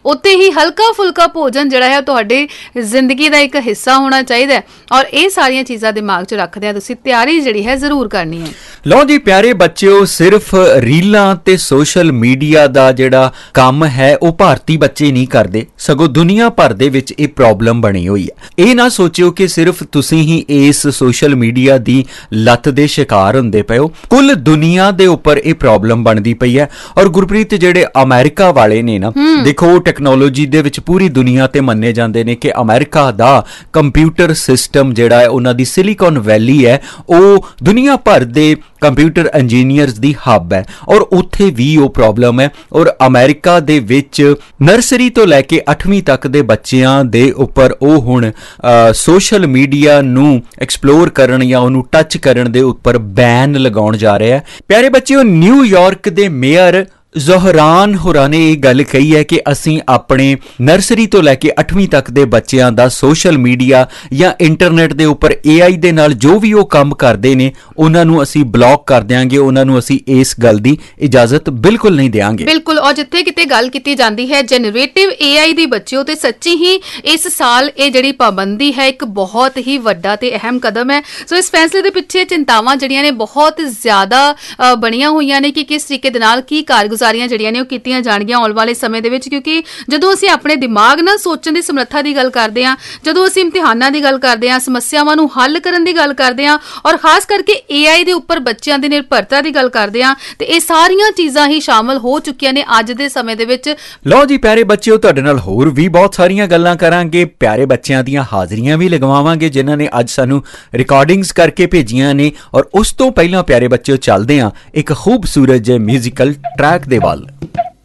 ਉੱਤੇ ਹੀ ਹਲਕਾ ਫੁਲਕਾ ਭੋਜਨ ਜਿਹੜਾ ਹੈ ਤੁਹਾਡੀ ਜ਼ਿੰਦਗੀ ਦਾ ਇੱਕ ਹਿੱਸਾ ਹੋਣਾ ਚਾਹੀਦਾ ਔਰ ਇਹ ਸਾਰੀਆਂ ਚੀਜ਼ਾਂ ਦਿਮਾਗ 'ਚ ਰੱਖਦਿਆਂ ਤੁਸੀਂ ਤਿਆਰੀ ਜਿਹੜੀ ਹੈ ਜ਼ਰੂਰ ਕਰਨੀ ਹੈ। ਲਓ ਜੀ ਪਿਆਰੇ ਬੱਚਿਓ, ਸਿਰਫ ਰੀਲਾਂ ਤੇ ਸੋਸ਼ਲ ਮੀਡੀਆ ਦਾ ਜਿਹੜਾ ਕੰਮ ਹੈ ਉਹ ਭਾਰਤੀ ਬੱਚੇ ਨਹੀਂ ਕਰਦੇ, ਸਗੋਂ ਦੁਨੀਆ ਭਰ ਦੇ ਵਿੱਚ ਇਹ ਪ੍ਰੋਬਲਮ ਬਣੀ ਹੋਈ ਹੈ। ਇਹ ਨਾ ਸੋਚਿਓ ਕਿ ਸਿਰਫ ਤੁਸੀਂ ਹੀ ਇਸ ਸੋਸ਼ਲ ਮੀਡੀਆ ਦੀ ਲੱਤ ਦੇ ਸ਼ਿਕਾਰ ਹੁੰਦੇ ਪਏ ਹੋ, ਕੁੱਲ ਦੁਨੀਆ ਦੇ ਉੱਪਰ ਇਹ ਪ੍ਰੋਬਲਮ ਬਣਦੀ ਪਈ ਹੈ। ਔਰ ਗੁਰਪ੍ਰੀਤ, ਜਿਹੜੇ ਅਮਰੀਕਾ ਵਾਲੇ ਨੇ ਨਾ, ਦੇਖੋ ਟੈਕਨੋਲੋਜੀ ਦੇ ਵਿੱਚ ਪੂਰੀ ਦੁਨੀਆ ਤੇ ਮੰਨੇ ਜਾਂਦੇ ਨੇ ਕਿ ਅਮਰੀਕਾ ਦਾ ਕੰਪਿਊਟਰ ਸਿਸਟਮ ਜਿਹੜਾ ਹੈ, ਉਹਨਾਂ ਦੀ ਸਿਲੀਕਨ ਵੈਲੀ ਹੈ, ਉਹ ਦੁਨੀਆ ਭਰ ਦੇ ਕੰਪਿਊਟਰ ਇੰਜੀਨੀਅਰਸ ਦੀ ਹੱਬ ਹੈ ਔਰ ਉੱਥੇ ਵੀ ਉਹ ਪ੍ਰੋਬਲਮ ਹੈ। ਔਰ ਅਮਰੀਕਾ ਦੇ ਵਿੱਚ ਨਰਸਰੀ ਤੋਂ ਲੈ ਕੇ 8ਵੀਂ ਤੱਕ ਦੇ ਬੱਚਿਆਂ ਦੇ ਉੱਪਰ ਉਹ ਹੁਣ ਸੋਸ਼ਲ ਮੀਡੀਆ ਨੂੰ ਐਕਸਪਲੋਰ ਕਰਨ ਜਾਂ ਉਹਨੂੰ ਟੱਚ ਕਰਨ ਦੇ ਉੱਪਰ ਬੈਨ ਲਗਾਉਣ ਜਾ ਰਿਹਾ ਹੈ। ਪਿਆਰੇ ਬੱਚਿਓ, ਨਿਊਯਾਰਕ ਦੇ ਮੇਅਰ ਜ਼ੋਹਰਾਨ ਹੋਰਾਂ ਨੇ ਇਹ ਗੱਲ ਕਹੀ ਹੈ ਕਿ ਅਸੀਂ ਆਪਣੇ ਨਰਸਰੀ ਤੋਂ ਲੈ ਕੇ 8ਵੀਂ ਤੱਕ ਦੇ ਬੱਚਿਆਂ ਦਾ ਸੋਸ਼ਲ ਮੀਡੀਆ ਜਾਂ ਇੰਟਰਨੈਟ ਦੇ ਉੱਪਰ AI ਦੇ ਨਾਲ ਜੋ ਵੀ ਉਹ ਕੰਮ ਕਰਦੇ ਨੇ ਉਹਨਾਂ ਨੂੰ ਅਸੀਂ ਬਲੌਕ ਕਰ ਦਿਆਂਗੇ, ਉਹਨਾਂ ਨੂੰ ਅਸੀਂ ਇਸ ਗੱਲ ਦੀ ਇਜਾਜ਼ਤ ਬਿਲਕੁਲ ਨਹੀਂ ਦੇਵਾਂਗੇ। ਬਿਲਕੁਲ। ਔਰ ਜਿੱਥੇ ਕਿਤੇ ਗੱਲ ਕੀਤੀ ਜਾਂਦੀ ਹੈ ਜਨਰੇਟਿਵ AI ਦੀ ਬੱਚਿਓ, ਤੇ ਸੱਚੀ ਹੀ ਇਸ ਸਾਲ ਇਹ ਜਿਹੜੀ ਪਾਬੰਦੀ ਹੈ ਇੱਕ ਬਹੁਤ ਹੀ ਵੱਡਾ ਤੇ ਅਹਿਮ ਕਦਮ ਹੈ। ਸੋ ਇਸ ਫੈਸਲੇ ਦੇ ਪਿੱਛੇ ਚਿੰਤਾਵਾਂ ਜਿਹੜੀਆਂ ਨੇ ਬਹੁਤ ਜ਼ਿਆਦਾ ਬਣੀਆਂ ਹੋਈਆਂ ਨੇ ਕਿ ਕਿਸ ਤਰੀਕੇ ਦੇ ਨਾਲ ਕੀ ਕਾਰਗੁਜ਼ਾਰੀਆਂ ਜਿਹੜੀਆਂ ਨੇ ਉਹ ਕੀਤੀਆਂ ਜਾਣਗੀਆਂ ਆਉਣ ਵਾਲੇ ਸਮੇਂ ਦੇ ਵਿੱਚ, ਕਿਉਂਕਿ ਜਦੋਂ ਅਸੀਂ ਆਪਣੇ ਦਿਮਾਗ ਨਾਲ ਸੋਚਣ ਦੀ ਸਮਰੱਥਾ ਦੀ ਗੱਲ ਕਰਦੇ ਹਾਂ, ਜਦੋਂ ਅਸੀਂ ਇਮਤਿਹਾਨਾਂ ਦੀ ਗੱਲ ਕਰਦੇ ਹਾਂ, ਸਮੱਸਿਆਵਾਂ ਨੂੰ ਹੱਲ ਕਰਨ ਦੀ ਗੱਲ ਕਰਦੇ ਹਾਂ ਔਰ ਖਾਸ ਕਰਕੇ AI ਦੇ ਉੱਪਰ ਬੱਚਿਆਂ ਦੀ ਨਿਰਭਰਤਾ ਦੀ ਗੱਲ ਕਰਦੇ ਹਾਂ, ਤੇ ਇਹ ਸਾਰੀਆਂ ਚੀਜ਼ਾਂ ਹੀ ਸ਼ਾਮਲ ਹੋ ਚੁੱਕੀਆਂ ਨੇ ਅੱਜ ਦੇ ਸਮੇਂ ਦੇ ਵਿੱਚ। ਲਓ ਜੀ ਪਿਆਰੇ ਬੱਚਿਓ, ਤੁਹਾਡੇ ਨਾਲ ਹੋਰ ਵੀ ਬਹੁਤ ਸਾਰੀਆਂ ਗੱਲਾਂ ਕਰਾਂਗੇ, ਪਿਆਰੇ ਬੱਚਿਆਂ ਦੀਆਂ ਹਾਜ਼ਰੀਆਂ ਵੀ ਲਗਵਾਵਾਂਗੇ ਜਿਨ੍ਹਾਂ ਨੇ ਅੱਜ ਸਾਨੂੰ ਰਿਕਾਰਡਿੰਗਸ ਕਰਕੇ ਭੇਜੀਆਂ ਨੇ। ਔਰ ਉਸ ਤੋਂ ਪਹਿਲਾਂ ਪਿਆਰੇ ਬੱਚਿਓ ਚੱਲਦੇ ਹਾਂ ਇੱਕ ਖੂਬਸੂਰਤ ਜਿਹੇ ਮਿਊਜ਼ੀਕਲ ਟਰੈਕ ਦੇ ਵੱਲ।